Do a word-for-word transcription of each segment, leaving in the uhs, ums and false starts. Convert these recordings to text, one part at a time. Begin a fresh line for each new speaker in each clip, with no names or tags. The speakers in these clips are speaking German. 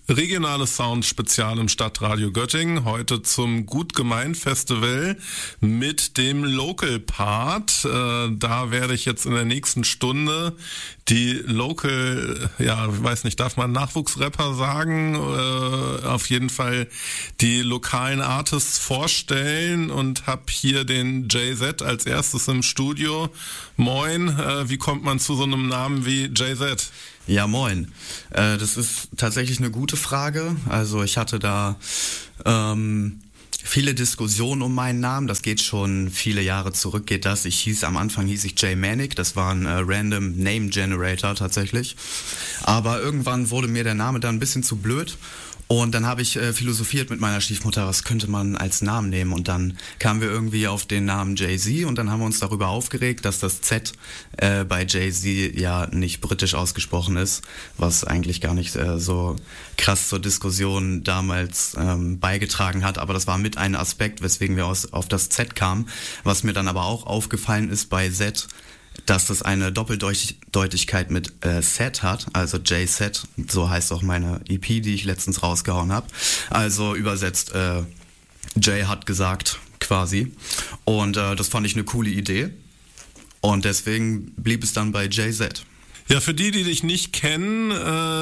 Regionales Sound-Spezial im Stadtradio Göttingen. Heute zum Gut-Gemein-Festival mit dem Local-Part. Äh, da werde ich jetzt in der nächsten Stunde die Local, ja, ich weiß nicht, darf man Nachwuchsrapper sagen? Äh, auf jeden Fall die lokalen Artists vorstellen und habe hier den Jay Z als erstes im Studio. Moin, äh, wie kommt man zu so einem Namen wie Jay Z?
Ja, moin. Äh, das ist tatsächlich eine gute Frage. Also ich hatte da ähm, viele Diskussionen um meinen Namen. Das geht schon viele Jahre zurück, geht das. Ich hieß, am Anfang hieß ich Jay Manic. Das war ein äh, Random Name Generator tatsächlich. Aber irgendwann wurde mir der Name dann ein bisschen zu blöd. Und dann habe ich äh, philosophiert mit meiner Stiefmutter, was könnte man als Namen nehmen? Und dann kamen wir irgendwie auf den Namen Jay-Z und dann haben wir uns darüber aufgeregt, dass das Z äh, bei Jay-Z ja nicht britisch ausgesprochen ist, was eigentlich gar nicht äh, so krass zur Diskussion damals ähm, beigetragen hat. Aber das war mit ein Aspekt, weswegen wir aus, auf das Z kamen. Was mir dann aber auch aufgefallen ist bei Z, dass das eine Doppeldeutigkeit mit äh, Set hat, also J-Set, so heißt auch meine E P, die ich letztens rausgehauen habe. Also übersetzt, äh, Jay hat gesagt, quasi. Und äh, das fand ich eine coole Idee. Und deswegen blieb es dann bei Jay Z.
Ja, für die, die dich nicht kennen, äh,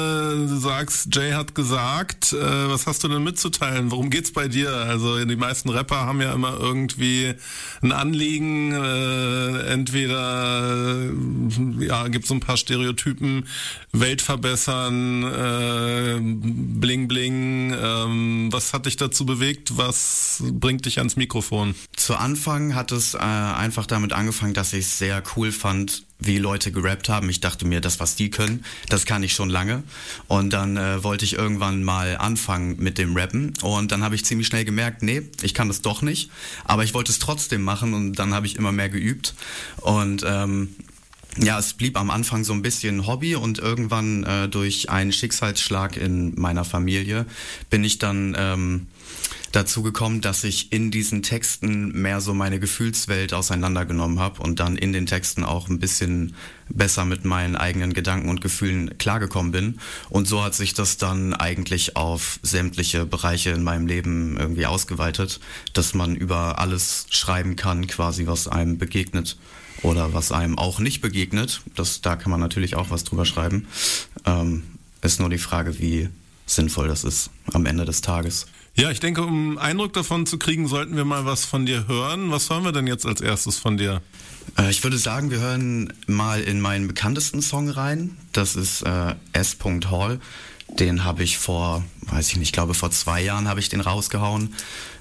du sagst, Jay hat gesagt, äh, was hast du denn mitzuteilen? Worum geht's bei dir? Also die meisten Rapper haben ja immer irgendwie ein Anliegen, äh, entweder äh, ja, gibt's so ein paar Stereotypen, Welt verbessern, äh, Bling Bling. Ähm, was hat dich dazu bewegt? Was bringt dich ans Mikrofon?
Zu Anfang hat es äh, einfach damit angefangen, dass ich es sehr cool fand, wie Leute gerappt haben. Ich dachte mir, das, was die können, das kann ich schon lange. Und dann äh, wollte ich irgendwann mal anfangen mit dem Rappen. Und dann habe ich ziemlich schnell gemerkt, nee, ich kann das doch nicht. Aber ich wollte es trotzdem machen und dann habe ich immer mehr geübt. Und ähm, ja, es blieb am Anfang so ein bisschen Hobby und irgendwann äh, durch einen Schicksalsschlag in meiner Familie bin ich dann ähm, dazu gekommen, dass ich in diesen Texten mehr so meine Gefühlswelt auseinandergenommen habe und dann in den Texten auch ein bisschen besser mit meinen eigenen Gedanken und Gefühlen klargekommen bin. Und so hat sich das dann eigentlich auf sämtliche Bereiche in meinem Leben irgendwie ausgeweitet, dass man über alles schreiben kann, quasi was einem begegnet oder was einem auch nicht begegnet. Das, da kann man natürlich auch was drüber schreiben. Ähm, ist nur die Frage, wie sinnvoll das ist am Ende des Tages.
Ja, ich denke, um einen Eindruck davon zu kriegen, sollten wir mal was von dir hören. Was hören wir denn jetzt als erstes von dir?
Äh, ich würde sagen, wir hören mal in meinen bekanntesten Song rein. Das ist äh, S. Hall. Den habe ich vor, weiß ich nicht, ich glaube vor zwei Jahren habe ich den rausgehauen.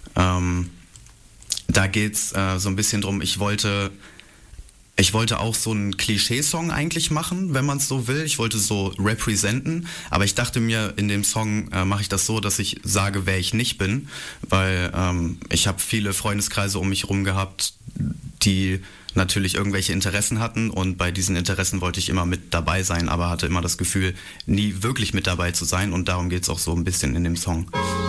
Ähm, da geht's äh, so ein bisschen drum, ich wollte... Ich wollte auch so einen Klischee-Song eigentlich machen, wenn man es so will. Ich wollte so representen, aber ich dachte mir, in dem Song äh, mache ich das so, dass ich sage, wer ich nicht bin, weil ähm, ich habe viele Freundeskreise um mich rum gehabt, die natürlich irgendwelche Interessen hatten und bei diesen Interessen wollte ich immer mit dabei sein, aber hatte immer das Gefühl, nie wirklich mit dabei zu sein und darum geht's auch so ein bisschen in dem Song.